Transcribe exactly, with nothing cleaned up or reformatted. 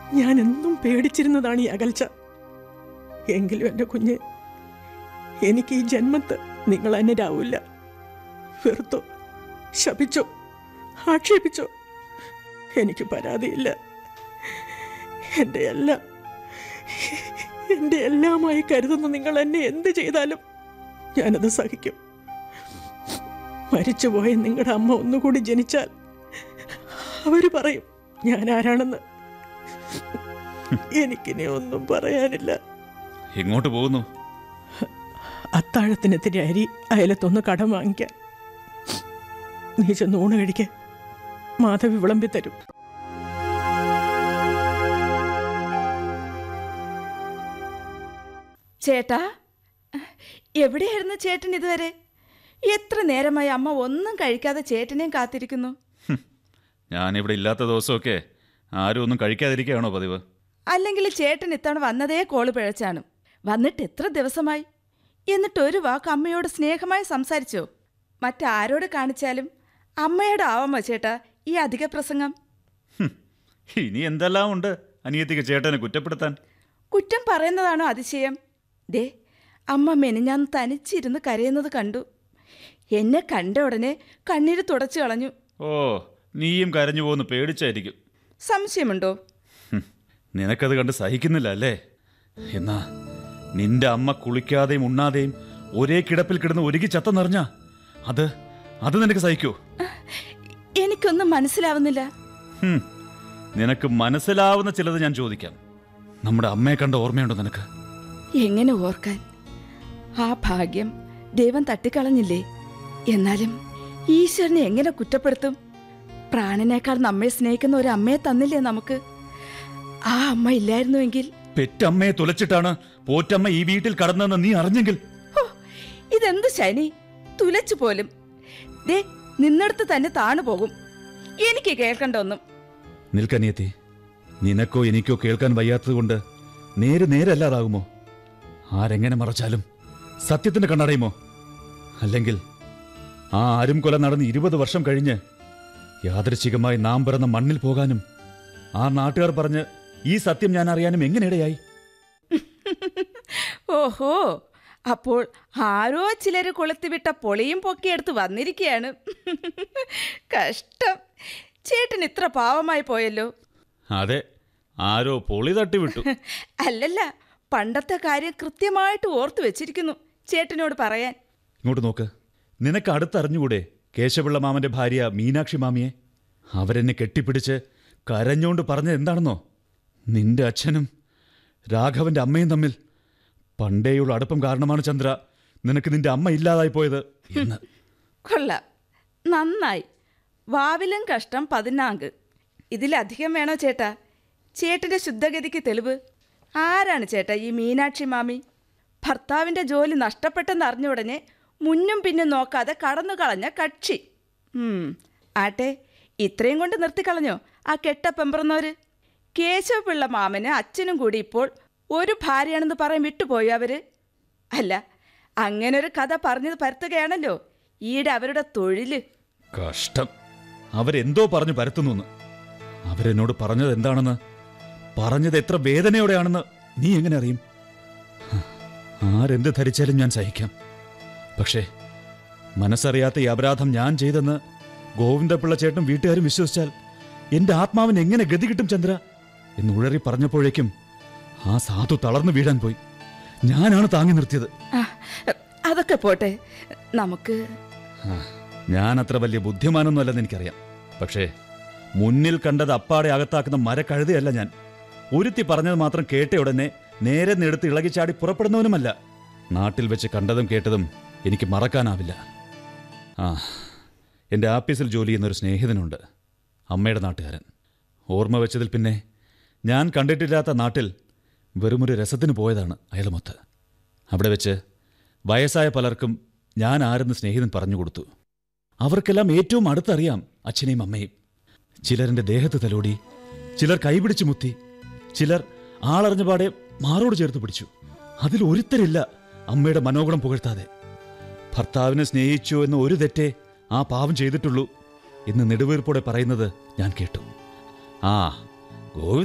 ഞാൻ എന്നും പേടിച്ചിരുന്നതാണ് ഈ അകൽച്ച. എങ്കിലും എൻ്റെ കുഞ്ഞ്, എനിക്ക് ഈ ജന്മത്ത് നിങ്ങൾ അന്യരാവില്ല. വെറുത്തോ, ശപിച്ചോ, ആക്ഷേപിച്ചോ, എനിക്ക് പരാതിയില്ല. എൻ്റെ എല്ലാം എൻ്റെ എല്ലാമായി കരുതുന്ന നിങ്ങൾ എന്നെ എന്ത് ചെയ്താലും ഞാനത് സഹിക്കും. മരിച്ചുപോയ നിങ്ങളുടെ അമ്മ ഒന്നുകൂടി ജനിച്ചാൽ അവര് പറയും ഞാൻ ആരാണെന്ന്. എനിക്കിനി ഒന്നും പറയാനില്ല. എങ്ങോട്ട് പോകുന്നു? അത്താഴത്തിനെത്തിരി അരി അയലത്തൊന്ന് കടം വാങ്ങിക്കാൻ. നീ ചെന്ന് ഊണ് കഴിക്കാൻ, മാധവി വിളമ്പി തരും. ചേട്ടാ, എവിടെയായിരുന്നു ചേട്ടൻ ഇതുവരെ? എത്ര നേരമായി അമ്മ ഒന്നും കഴിക്കാതെ ചേട്ടനെയും കാത്തിരിക്കുന്നു. ഞാനിവിടെ ഇല്ലാത്ത ദിവസമൊക്കെ ആരും ഒന്നും കഴിക്കാതിരിക്കുകയാണോ പതിവ്? അല്ലെങ്കിൽ ചേട്ടൻ ഇത്തവണ വന്നതേ കോള് പിഴച്ചാണ്. വന്നിട്ട് എത്ര ദിവസമായി? എന്നിട്ട് ഒരു വാക്ക് അമ്മയോട് സ്നേഹമായി സംസാരിച്ചോ? മറ്റാരോട് കാണിച്ചാലും അമ്മയോട് ആവാമോ ചേട്ടാ ഈ അധിക പ്രസംഗം? ഇനി എന്തെല്ലാം ഉണ്ട് അനിയത്തിക്ക് ചേട്ടനെ കുറ്റപ്പെടുത്താൻ? കുറ്റം പറയുന്നതാണോ അതിശയം? ദേ, അമ്മ മെനിഞ്ഞാന്ന് തനിച്ചിരുന്ന് കരയുന്നത് കണ്ടു. എന്നെ കണ്ട ഉടനെ കണ്ണീര് തുടച്ചു കളഞ്ഞു. ഓ, നീയും കരഞ്ഞു പോകുന്നു പേടിച്ചായിരിക്കും. സംശയമുണ്ടോ? നിനക്കത് കണ്ട് സഹിക്കുന്നില്ല അല്ലേ? എന്നാ നിന്റെ അമ്മ കുളിക്കാതെയും ഉണ്ണാതെയും ഒരേ കിടപ്പിൽ കിടന്ന് ഒരുക്കി ചത്ത നിറഞ്ഞ അത് അത് നിനക്ക് സഹിക്കോ? എനിക്കൊന്നും മനസ്സിലാവുന്നില്ല. നിനക്ക് മനസ്സിലാവുന്ന ചിലത് ഞാൻ ചോദിക്കാം. നമ്മുടെ അമ്മയെ കണ്ട ഓർമ്മയുണ്ടോ നിനക്ക്? എങ്ങനെ ഓർക്കാൻ? ആ ഭാഗ്യം ദൈവം തട്ടിക്കളഞ്ഞില്ലേ? എന്നാലും ഈശ്വരനെ എങ്ങനെ കുറ്റപ്പെടുത്തും? പ്രാണനേക്കാൾ നമ്മെ സ്നേഹിക്കുന്ന ഒരു അമ്മയെ തന്നില്ലേ നമുക്ക്? ആ അമ്മ ഇല്ലായിരുന്നുവെങ്കിൽ... പെറ്റമ്മയെ തുലച്ചിട്ടാണ് പോറ്റമ്മ ഈ വീട്ടിൽ കടന്നെന്ന് നീ അറിഞ്ഞെങ്കിൽ... ഇതെന്ത് ശനി! തുലച്ചു പോലും. ദേ, നിന്നടുത്ത് തന്നെ താണു പോകും. എനിക്ക് കേൾക്കണ്ട ഒന്നും. നിൽക്കനിയത്തി, നിനക്കോ എനിക്കോ കേൾക്കാൻ വയ്യാത്തത് കൊണ്ട് നേര് നേരല്ലാതാകുമോ? ആരെങ്ങനെ മറച്ചാലും സത്യത്തിന് കണ്ണടയുമോ? അല്ലെങ്കിൽ ആ ആരും കൊല നടന്ന് ഇരുപത് വർഷം കഴിഞ്ഞ് യാദൃച്ഛികമായി നാം പിറന്ന മണ്ണിൽ പോകാനും ആ നാട്ടുകാർ പറഞ്ഞ് ഈ സത്യം ഞാൻ അറിയാനും എങ്ങനെയിടയായി? ഓഹോ, അപ്പോൾ ആരോ ചിലര് കൊളുത്തിവിട്ട പൊളിയും പൊക്കിയെടുത്ത് വന്നിരിക്കുകയാണ്. കഷ്ടം, ചേട്ടൻ ഇത്ര പാവമായി പോയല്ലോ. അതെ, ആരോ പൊളി തട്ടിവിട്ടു. അല്ലല്ല, പണ്ടത്തെ കാര്യം കൃത്യമായിട്ട് ഓർത്തു വെച്ചിരിക്കുന്നു ചേട്ടനോട് പറയാൻ. ഇങ്ങോട്ട് നോക്ക്. നിനക്ക് അടുത്തറിഞ്ഞുകൂടെ കേശവപിള്ള മാമന്റെ ഭാര്യ മീനാക്ഷി മാമിയെ? അവരെന്നെ കെട്ടിപ്പിടിച്ച് കരഞ്ഞോണ്ട് പറഞ്ഞത് എന്താണെന്നോ? നിന്റെ അച്ഛനും രാഘവന്റെ അമ്മയും തമ്മിൽ പണ്ടേയുള്ള അടുപ്പം കാരണമാണ് ചന്ദ്ര നിനക്ക് നിന്റെ അമ്മ ഇല്ലാതായി പോയത് എന്ന്. കൊള്ളാം, നന്നായി. വാവിലും കഷ്ടം പതിനാങ്ക്. ഇതിലധികം വേണോ ചേട്ടാ ചേട്ടൻ്റെ ശുദ്ധഗതിക്ക് തെളിവ്? ആരാണ് ചേട്ടാ ഈ മീനാക്ഷി മാമി? ഭർത്താവിൻ്റെ ജോലി നഷ്ടപ്പെട്ടെന്ന് അറിഞ്ഞ ഉടനെ മുന്നും പിന്നും നോക്കാതെ കടന്നു കളഞ്ഞ കക്ഷി. ആട്ടെ, ഇത്രയും കൊണ്ട് നിർത്തിക്കളഞ്ഞോ ആ കെട്ട പെമ്പറന്നവര്? കേശവപിള്ള മാമന് അച്ഛനും കൂടി ഇപ്പോൾ ഒരു ഭാര്യയാണെന്ന് പറയാൻ വിട്ടുപോയോ അവര്? അല്ല, അങ്ങനൊരു കഥ പറഞ്ഞത് പരത്തുകയാണല്ലോ ഈടെ അവരുടെ തൊഴില്. കഷ്ടം, അവരെന്തോ പറഞ്ഞു പരത്തുന്നു. അവരെന്നോട് പറഞ്ഞത് എന്താണെന്ന്, പറഞ്ഞത് എത്ര വേദനയോടെയാണെന്ന് നീ എങ്ങനെ അറിയും? ആരെന്ത് ധരിച്ചാലും ഞാൻ സഹിക്കാം. പക്ഷേ മനസ്സറിയാത്ത ഈ അപരാധം ഞാൻ ചെയ്തെന്ന് ഗോവിന്ദപിള്ള ചേട്ടനും വീട്ടുകാരും വിശ്വസിച്ചാൽ എന്റെ ആത്മാവിന് എങ്ങനെ ഗതി കിട്ടും ചന്ദ്ര എന്ന് ഉഴറി പറഞ്ഞപ്പോഴേക്കും ആ സാധു തളർന്നു വീഴാൻ പോയി. ഞാനാണ് താങ്ങി നിർത്തിയത്. അതൊക്കെ പോട്ടെ, നമുക്ക്... ഞാൻ അത്ര വലിയ ബുദ്ധിമാനൊന്നും അല്ലെന്ന് എനിക്കറിയാം. പക്ഷേ മുന്നിൽ കണ്ടത് അപ്പാടെ അകത്താക്കുന്ന മരക്കഴുതയല്ല ഞാൻ. ഒരുത്തി പറഞ്ഞത് മാത്രം കേട്ട ഉടനെ നേരെ നെടുത്ത് ഇളകിച്ചാടി പുറപ്പെടുന്നവനുമല്ല. നാട്ടിൽ വെച്ച് കണ്ടതും കേട്ടതും എനിക്ക് മറക്കാനാവില്ല. ആ, എൻ്റെ ആഫീസിൽ ജോലി ചെയ്യുന്നൊരു സ്നേഹിതനുണ്ട്, അമ്മയുടെ നാട്ടുകാരൻ. ഓർമ്മ വെച്ചതിൽ പിന്നെ ഞാൻ കണ്ടിട്ടില്ലാത്ത നാട്ടിൽ വെറുമൊരു രസത്തിന് പോയതാണ് അയൽമൊത്ത്. അവിടെ വെച്ച് വയസ്സായ പലർക്കും ഞാൻ ആരെന്ന് സ്നേഹിതൻ പറഞ്ഞു കൊടുത്തു. അവർക്കെല്ലാം ഏറ്റവും അടുത്തറിയാം അച്ഛനെയും അമ്മയും. ചിലരെൻ്റെ ദേഹത്ത് തലോടി, ചിലർ കൈപിടിച്ച് മുത്തി, ചിലർ ആളറിഞ്ഞ പാടെ മാറോട് ചേർത്ത് പിടിച്ചു. അതിൽ ഒരുത്തരില്ല അമ്മയുടെ മനോഗുണം പുകഴ്ത്താതെ. ഭർത്താവിനെ സ്നേഹിച്ചു എന്ന് ഒരു തെറ്റേ ആ പാവം ചെയ്തിട്ടുള്ളൂ എന്ന് നെടുവീർപ്പോടെ പറയുന്നത് ഞാൻ കേട്ടു. ആ, ഗോവിന്ദ